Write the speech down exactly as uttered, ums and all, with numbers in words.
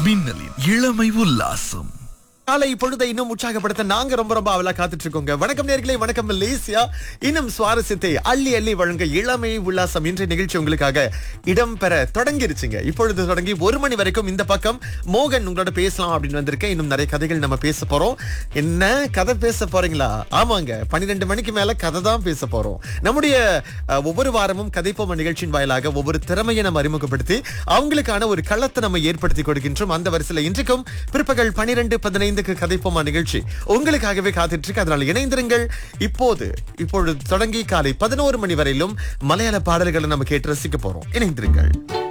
மின்னலின் இளமை உல்லாசம். காலை பொழுதை இன்னும் உற்சாகப்படுத்த நாங்க ரொம்ப ரொம்ப அவலா காத்துட்டு இருக்கோங்க. வணக்கம் நேர்களே, வணக்கம் மலேசியா. இன்னும் சுவாரஸ்யத்தை அள்ளி அள்ளி வழங்க இளமை உல்லாசம் இன்றைய நிகழ்ச்சி உங்களுக்காக இடம்பெற தொடங்கிருச்சுங்க. இப்பொழுது தொடங்கி ஒரு மணி வரைக்கும் இந்த பக்கம் மோகன் உங்களோட பேசலாம் அப்படின்னு வந்திருக்கேன். இன்னும் நிறைய கதைகள் நம்ம பேச போறோம். என்ன கதை பேச போறீங்களா? ஆமாங்க, பன்னிரெண்டு மணிக்கு மேல கதை தான் பேச போறோம். நம்முடைய அஹ், ஒவ்வொரு வாரமும் கதைப்போம நிகழ்ச்சியின் வாயிலாக ஒவ்வொரு திறமையை நம்ம அறிமுகப்படுத்தி அவங்களுக்கான ஒரு களத்தை நம்ம ஏற்படுத்தி கொடுக்கின்றோம். அந்த வரிசையில் இன்றைக்கும் பிற்பகல் பன்னிரண்டு பதினைந்து கதைப்போமா நிகழ்ச்சி உங்களுக்காகவே காத்துட்டு இருக்கு. அதனால் இணைந்திருங்கள். இப்போது இப்பொழுது தொடங்கி காலை பதினோரு மணி வரையிலும் மலையாள பாடல்களை நம்ம கேட்டு ரசிக்க போறோம். இணைந்திருங்கள்.